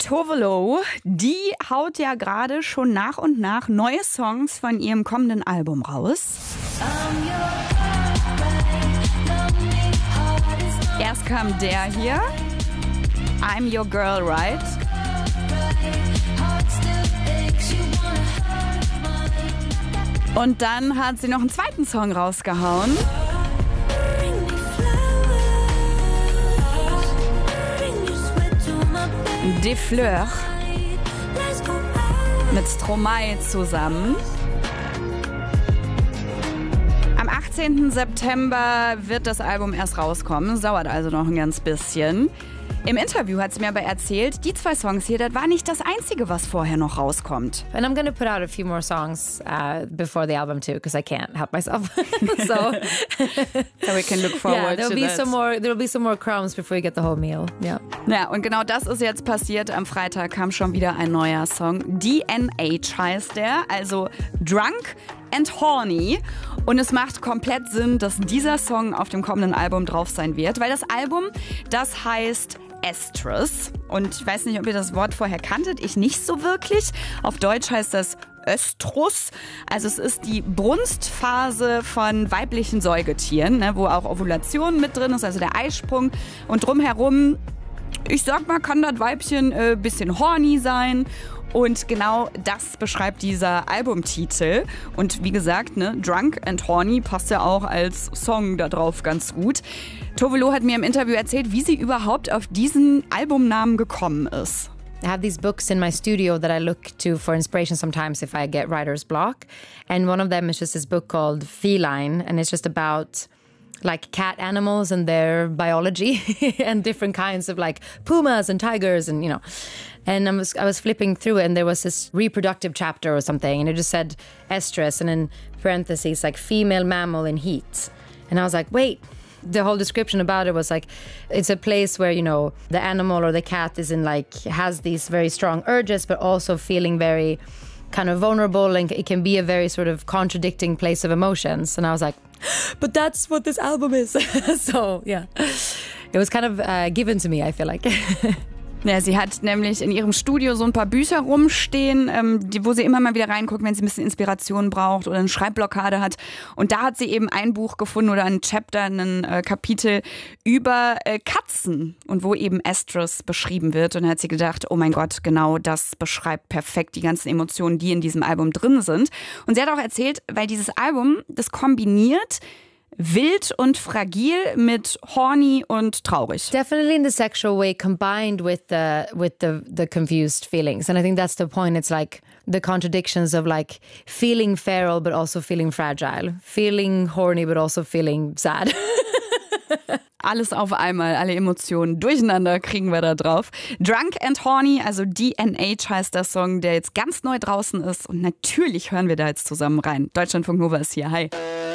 Tove Lo, die haut ja gerade schon nach und nach neue Songs von ihrem kommenden Album raus. Erst kam der hier, I'm Your Girl, Right? Und dann hat sie noch einen zweiten Song rausgehauen. Des Fleurs mit Stromae zusammen. Am 18. September wird das Album erst rauskommen. Es dauert also noch ein ganz bisschen. Im Interview hat sie mir aber erzählt, die 2 Songs hier, das war nicht das Einzige, was vorher noch rauskommt. And I'm going to put out a few more songs before the album too, because I can't help myself. so we can look forward to that. There'll be some more crumbs before you get the whole meal. Yeah. Ja, und genau das ist jetzt passiert. Am Freitag kam schon wieder ein neuer Song. DNH heißt der, also Drunk and Horny. Und es macht komplett Sinn, dass dieser Song auf dem kommenden Album drauf sein wird, weil das Album, das heißt Estrus. Und ich weiß nicht, ob ihr das Wort vorher kanntet. Ich nicht so wirklich. Auf Deutsch heißt das Östrus. Also es ist die Brunstphase von weiblichen Säugetieren, ne, wo auch Ovulation mit drin ist, also der Eisprung. Und drumherum, ich sag mal, kann das Weibchen ein bisschen horny sein. Und genau das beschreibt dieser Albumtitel. Und wie gesagt, ne, Drunk and Horny passt ja auch als Song da drauf ganz gut. Tove Lo hat mir im Interview erzählt, wie sie überhaupt auf diesen Albumnamen gekommen ist. I have these books in my studio that I look to for inspiration sometimes if I get writer's block. And one of them is just this book called Feline. And it's just about like cat animals and their biology and different kinds of like pumas and tigers and, you know. And I was flipping through it and there was this reproductive chapter or something. And it just said estrus and in parentheses like female mammal in heat. And I was like, wait. The whole description about it was like, it's a place where, you know, the animal or the cat is in like, has these very strong urges, but also feeling very kind of vulnerable, and it can be a very sort of contradicting place of emotions. And I was like, but that's what this album is. So, yeah, it was kind of given to me, I feel like. Ja, sie hat nämlich in ihrem Studio so ein paar Bücher rumstehen, wo sie immer mal wieder reinguckt, wenn sie ein bisschen Inspiration braucht oder eine Schreibblockade hat. Und da hat sie eben ein Buch gefunden oder ein Chapter, ein Kapitel über Katzen und wo eben Estrus beschrieben wird. Und da hat sie gedacht, oh mein Gott, genau das beschreibt perfekt die ganzen Emotionen, die in diesem Album drin sind. Und sie hat auch erzählt, weil dieses Album, das kombiniert wild und fragil mit horny und traurig. Definitely in the sexual way combined with the confused feelings. And I think that's the point. It's like the contradictions of like feeling feral but also feeling fragile. Feeling horny but also feeling sad. Alles auf einmal, alle Emotionen durcheinander kriegen wir da drauf. Drunk and Horny, also DNH heißt der Song, der jetzt ganz neu draußen ist. Und natürlich hören wir da jetzt zusammen rein. Deutschlandfunk Nova ist hier. Hi.